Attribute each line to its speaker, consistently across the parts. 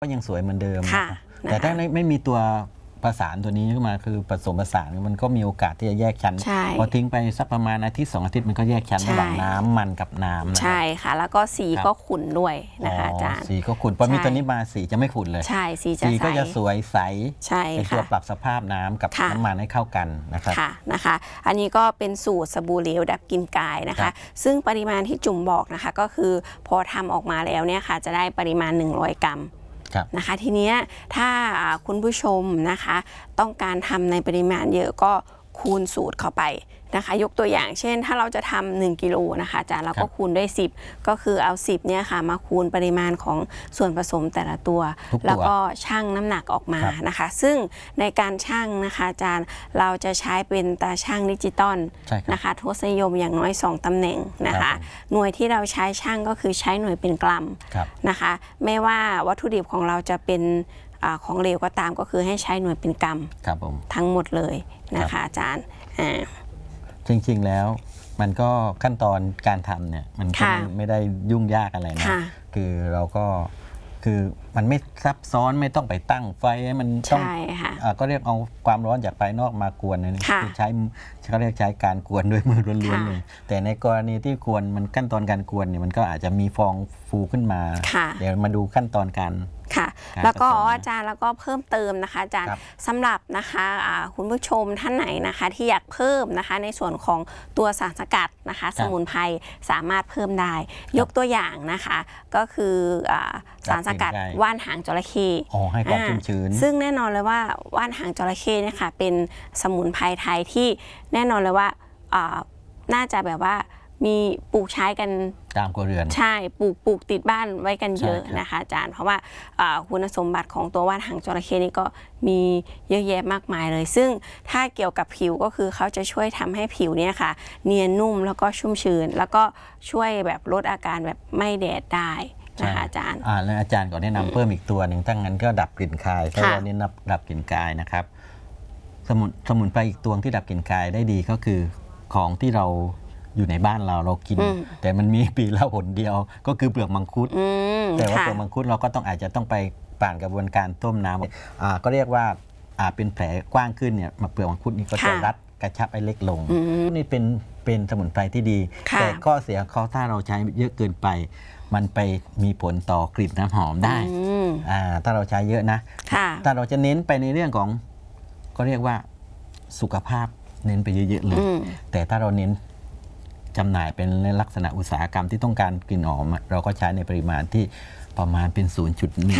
Speaker 1: ก็ยังสวยเหมือนเดิมแต่ถ้าไม่มีตัวประสานตัวนี้ขึ้นมาคือผสมผสานมันก็มีโอกาสที่จะแยกชั้นพอทิ้งไปสักประมาณอาทิตย์2 อาทิตย์มันก็แยกชั้นระหว่างน้ำมันกับน้ำ
Speaker 2: ใช่ค่ะแล้วก็สีก็ขุ่นด้วยนะคะอาจารย์
Speaker 1: สีก็ขุ่นพอมีตัวนี้มาสีจะไม่ขุ่นเลย
Speaker 2: ใช่สี
Speaker 1: ก็จะสวยใสเป็นตัวปรับสภาพน้ำกับน้ำมันให้เข้ากันนะครับ
Speaker 2: นะคะอันนี้ก็เป็นสูตรสบู่เหลวดับกลิ่นกายนะคะซึ่งปริมาณที่จุ่มบอกนะคะก็คือพอทำออกมาแล้วเนี่ยค่ะจะได้ปริมาณ100 กรัมนะคะทีนี้ถ้าคุณผู้ชมนะคะต้องการทำในปริมาณเยอะก็คูณสูตรเข้าไปนะคะยกตัวอย่างเช่นถ้าเราจะทำ1 กิโลนะคะอาจารย์เราก็คูณด้วย10ก็คือเอา10เนี่ยค่ะมาคูณปริมาณของส่วนผสมแต่ละตัวแล้วก็ชั่งน้ำหนักออกมานะคะซึ่งในการชั่งนะคะอาจารย์เราจะใช้เป็นตาชั่งดิจิตอลนะคะทศนิยมอย่างน้อย2 ตำแหน่งนะคะหน่วยที่เราใช้ชั่งก็คือใช้หน่วยเป็นกรัมนะคะไม่ว่าวัตถุดิบของเราจะเป็นของเหลวก็ตามก็คือให้ใช้หน่วยเป็นกรัมทั้งหมดเลยนะคะอาจารย์
Speaker 1: จริงๆแล้วมันก็ขั้นตอนการทำเนี่ยมันก็ไม่ได้ยุ่งยากอะไรนะคือเราก็คือมันไม่ซับซ้อนไม่ต้องไปตั้งไฟมันต้องก็เรียกเอาความร้อนจากภายนอกมากวนนี่คือใช้เขาเรียกใช้การกวนด้วยมือล้วนๆเลยแต่ในกรณีที่กวนมันขั้นตอนการกวนเนี่ยมันก็อาจจะมีฟองฟูขึ้นมาเดี๋ยวมาดูขั้นตอนการ
Speaker 2: ค่ะแล้วก็อาจารย์แล้วก็เพิ่มเติมนะคะอาจารย์สำหรับนะคะคุณผู้ชมท่านไหนนะคะที่อยากเพิ่มนะคะในส่วนของตัวสารสกัดนะคะสมุนไพรสามารถเพิ่มได้ยกตัวอย่างนะคะก็คือสารสกัดว่านหางจระเข้
Speaker 1: ให้ความชุ่มชื้น
Speaker 2: ซึ่งแน่นอนเลยว่าว่านหางจระเข้เนี่ยค่ะเป็นสมุนไพรไทยที่แน่นอนเลยว่าน่าจะแบบว่ามีปลูกใช้กัน
Speaker 1: ตามครัวเรือน
Speaker 2: ใช่ปลูกติดบ้านไว้กันเยอะนะคะอาจารย์เพราะว่าคุณสมบัติของตัวว่านหางจระเข้นี่ก็มีเยอะแยะมากมายเลยซึ่งถ้าเกี่ยวกับผิวก็คือเขาจะช่วยทำให้ผิวเนี่ยค่ะเนียนนุ่มแล้วก็ชุ่มชื้นแล้วก็ช่วยแบบลดอาการแบบไม่แดดได้นะคะอาจารย์
Speaker 1: แล้วอาจารย์ก็แนะนำเพิ่มอีกตัวหนึ่งถ้างั้นก็ดับกลิ่นคายถ้าเราเน้นดับกลิ่นคายนะครับสมุนไพรอีกตัวที่ดับกลิ่นคายได้ดีก็คือของที่เราอยู่ในบ้านเรากินแต่มันมีปีละหนเดียวก็คือเปลือกมังคุดแต่ว่าเปลือกมังคุดเราก็อาจจะต้องไปผ่านกระบวนการต้มน้ำก็เรียกว่าเป็นแผลกว้างขึ้นเนี่ยเปลือกมังคุดนี่ก็จะรัดกระชับให้เล็กลงนี่เป็นสมุนไพรที่ดีแต่ข้อเสียเขาถ้าเราใช้เยอะเกินไปมันไปมีผลต่อกลิ่นน้ำหอมได้ถ้าเราใช้เยอะนะถ้าเราจะเน้นไปในเรื่องของก็เรียกว่าสุขภาพเน้นไปเยอะๆเลยแต่ถ้าเราเน้นจำหน่ายเป็นในลักษณะอุตสาหกรรมที่ต้องการกลิ่นหอมเราก็ใช้ในปริมาณที่ประมาณเป็น 0.1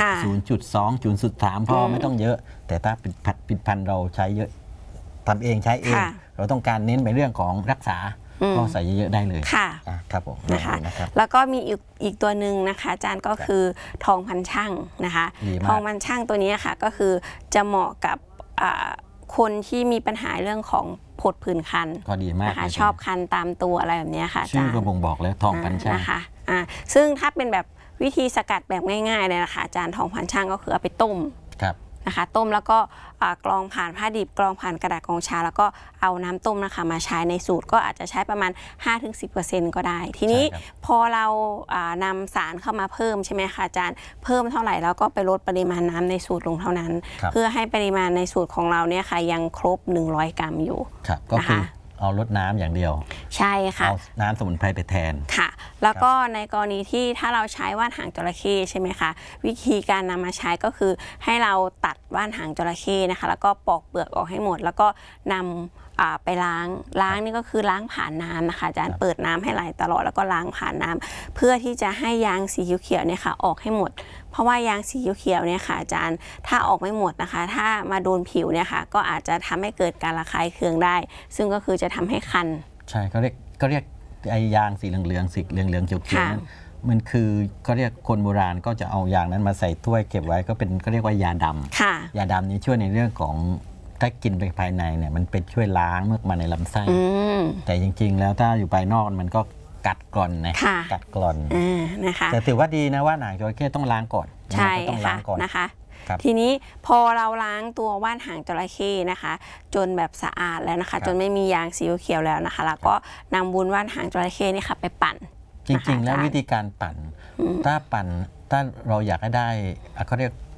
Speaker 1: 0.2 0.3 พอไม่ต้องเยอะแต่ถ้าเป็นผลิตภัณฑ์เราใช้เยอะทำเองใช้เองเราต้องการเน้นไปเรื่องของรักษาก็ใส่เยอะๆได้เลยครับผม
Speaker 2: นะคะแล้วก็มีอีกตัวหนึ่งนะคะอาจารย์ก็คือทองพันช่างนะคะทองพันช่างตัวนี้ค่ะก็คือจะเหมาะกับคนที่มีปัญหาเรื่องของผดผื่นคัน
Speaker 1: ก็ดีมาก
Speaker 2: นะคะชอบคันตามตัวอะไรแบบนี้ค่ะ
Speaker 1: ชื่อก็บ่งบอกแล้วทองพันช่าง
Speaker 2: นะคะซึ่งถ้าเป็นแบบวิธีสกัดแบบง่ายๆเลยนะคะอาจารย์ทองพันช่างก็คือเอาไปต้มนะคะต้มแล้วก็กรองผ่านผ้าดิบกรองผ่านกระดาษกรองชาแล้วก็เอาน้ำต้มนะคะมาใช้ในสูตรก็อาจจะใช้ประมาณ 5-10% ก็ได้ทีนี้พอเรานำสารเข้ามาเพิ่มใช่ไหมคะอาจารย์เพิ่มเท่าไหร่แล้วก็ไปลดปริมาณน้ำในสูตรลงเท่านั้นเพื่อให้ปริมาณในสูตรของเราเนี่ยค่ะยังครบ100 กรัมอยู่
Speaker 1: ก็คือเอาลดน้ำอย่างเดียว
Speaker 2: ใช่ค่ะ
Speaker 1: เอาน้ำสมุนไพรไปแทน
Speaker 2: ค่ะแล้วก็ในกรณีที่ถ้าเราใช้ว่านหางจระเข้ใช่ไหมคะวิธีการนำมาใช้ก็คือให้เราตัดว่านหางจระเข้นะคะแล้วก็ปอกเปลือกออกให้หมดแล้วก็นำไปล้างนี่ก็คือล้างผ่านน้ำนะคะอาจารย์เปิดน้ำให้ไหลตลอดแล้วก็ล้างผ่านน้ำเพื่อที่จะให้ยางสีเขียวๆเนี่ยค่ะออกให้หมดเพราะว่ายางสีเขียวเนี่ยค่ะอาจารย์ถ้าออกไม่หมดนะคะถ้ามาโดนผิวเนี่ยค่ะก็อาจจะทำให้เกิดการระคายเคืองได้ซึ่งก็คือจะทำให้คัน
Speaker 1: ใช่เขาเรียกไอยางสีเหลืองๆเขียวๆมันคือก็เรียกคนโบราณก็จะเอายางนั้นมาใส่ถ้วยเก็บไว้ก็เรียกว่ายาดำยาดำนี้ช่วยในเรื่องของถ้ากินไปภายในเนี่ยมันเป็นช่วยล้างเมือกมันในลำไส้แต่จริงๆแล้วถ้าอยู่ภายนอกมันก็กัดกร่อนนะกัดกร่อน
Speaker 2: นะคะ
Speaker 1: แต่ถือว่าดีนะว่าหนังจระเข้ต้องล้างก่อน
Speaker 2: ใช่ค่ะนะคะทีนี้พอเราล้างตัวว่านหางจระเข้นะคะจนแบบสะอาดแล้วนะคะจนไม่มียางสีเขียวแล้วนะคะแล้วก็นำวุ้นว่านหางจระเข้นี่ค่ะไปปั่น
Speaker 1: จริงๆแล้ววิธีการปั่นถ้าเราอยากให้ได้เขาเรียก